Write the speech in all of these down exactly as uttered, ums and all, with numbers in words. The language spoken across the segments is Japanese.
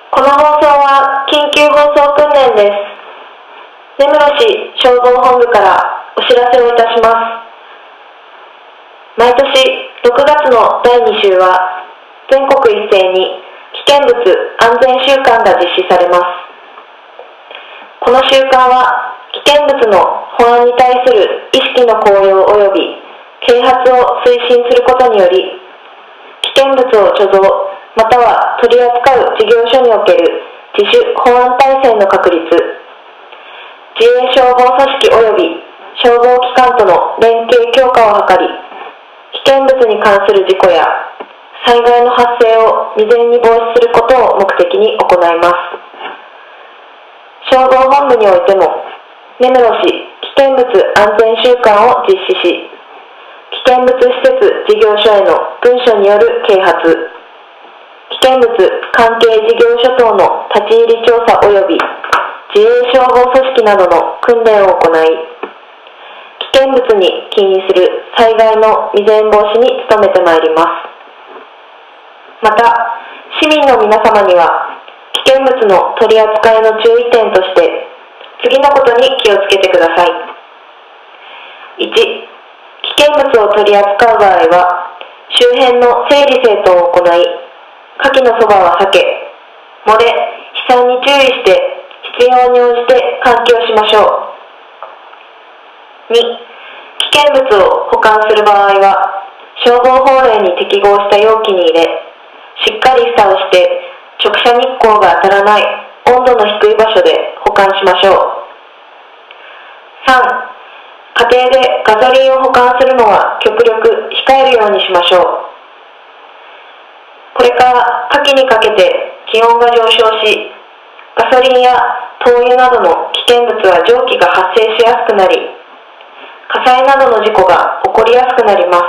この放送は緊急放送訓練です。根室市消防本部からお知らせをいたします。毎年ろくがつのだいに週は全国一斉に危険物安全週間が実施されます。この週間は危険物の保安に対する意識の向上及び啓発を推進することにより、危険物を貯蔵または取り扱う事業所における自主保安体制の確立、自衛消防組織及び消防機関との連携強化を図り、危険物に関する事故や災害の発生を未然に防止することを目的に行います。消防本部においても、根室市危険物安全週間を実施し、危険物施設事業所への文書による啓発、危険物関係事業所等の立ち入り調査及び自衛消防組織などの訓練を行い、危険物に起因する災害の未然防止に努めてまいります。また、市民の皆様には、危険物の取り扱いの注意点として、次のことに気をつけてください。いち、危険物を取り扱う場合は、周辺の整理整頓を行い、火器のそばは避け、漏れ、飛散に注意して、必要に応じて換気をしましょう。に、危険物を保管する場合は、消防法令に適合した容器に入れ、しっかり蓋をして、直射日光が当たらない温度の低い場所で保管しましょう。さん、家庭でガソリンを保管するのは極力控えるようにしましょう。これから夏季にかけて気温が上昇し、ガソリンや灯油などの危険物は蒸気が発生しやすくなり、火災などの事故が起こりやすくなります。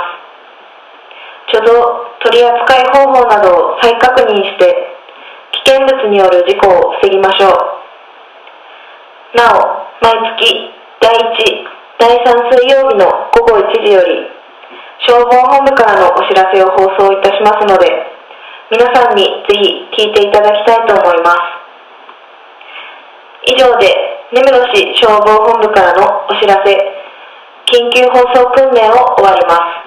貯蔵・取り扱い方法などを再確認して、危険物による事故を防ぎましょう。なお、毎月だいいち、だいさん水曜日のごごいちじより、消防本部からのお知らせを放送いたしますので、皆さんにぜひ聞いていただきたいと思います。以上で、根室市消防本部からのお知らせ、緊急放送訓練を終わります。